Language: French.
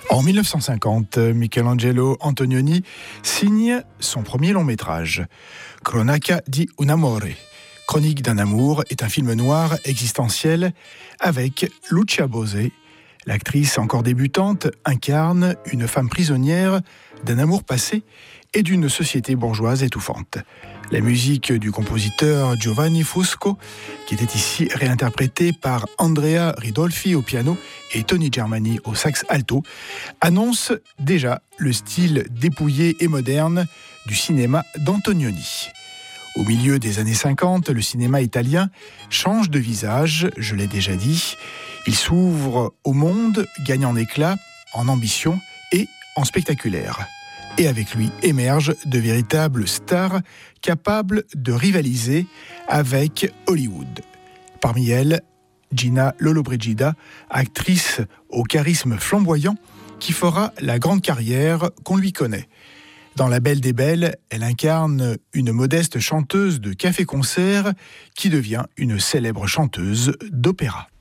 En 1950, Michelangelo Antonioni signe son premier long métrage, Cronaca di un amore. Chronique d'un amour est un film noir existentiel avec Lucia Bosé. L'actrice encore débutante incarne une femme prisonnière d'un amour passé et d'une société bourgeoise étouffante. La musique du compositeur Giovanni Fusco, qui était ici réinterprétée par Andrea Ridolfi au piano et Tony Germani au sax alto, annonce déjà le style dépouillé et moderne du cinéma d'Antonioni. Au milieu des années 50, le cinéma italien change de visage, je l'ai déjà dit. Il s'ouvre au monde, gagne en éclat, en ambition et en spectaculaire. Et avec lui émergent de véritables stars capables de rivaliser avec Hollywood. Parmi elles, Gina Lollobrigida, actrice au charisme flamboyant, qui fera la grande carrière qu'on lui connaît. Dans La Belle des Belles, elle incarne une modeste chanteuse de café-concert qui devient une célèbre chanteuse d'opéra.